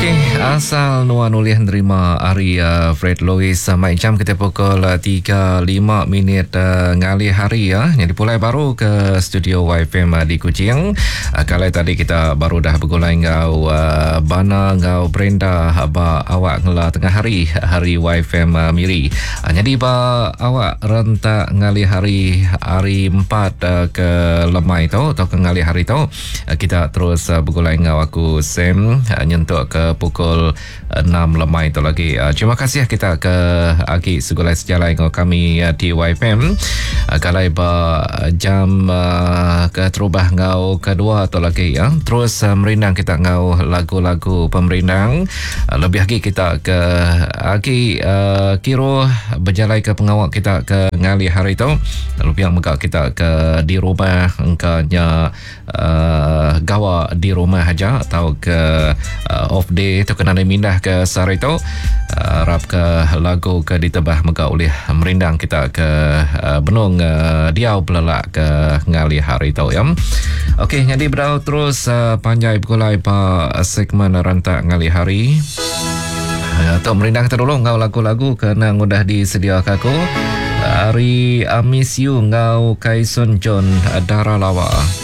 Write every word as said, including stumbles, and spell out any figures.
Okey, asal nuan ulih nerima hari uh, Fred Louis uh, mai jam kita pukul uh, tiga lima minit uh, ngali hari ya. Jadi pulai baru ke studio Y F M uh, di Kuching. Uh, kalau tadi kita baru dah bergulai ngau uh, Bana ngau Brenda ba awak ngela tengah hari hari Y F M uh, Miri. Uh, jadi ba awak rentak ngali hari hari empat uh, ke lemai tu atau ke ngali hari tu uh, kita terus uh, bergulai ngau aku Sam uh, nyentuh ke pukul enam lemai itu lagi. Uh, terima kasih kita ke Aki segulai sejalan dengan kami uh, di Y F M. Uh, kalau iba jam uh, ke terubah ngau kedua atau lagi ya. Terus uh, merindang kita ngau lagu-lagu pemerindang. Uh, lebih lagi kita ke Aki uh, kiro berjalan ke pengawak kita ke ngali hari itu. Lebih yang megak kita ke di rumah engkanya uh, gawa di rumah aja atau ke uh, off day tu kena mindah ke sehari tu uh, harap ke lagu ke ditebah mega oleh merindang kita ke uh, benung uh, diau belelak ke ngali hari tu ya. Okey, jadi berau terus uh, panjai bergulai pa segmen rantak ngali hari. Uh, tu merindang kita dulu ngau lagu-lagu kena ngudah disediakan aku. Hari I Miss You ngau Kaisun John Darah Lawa.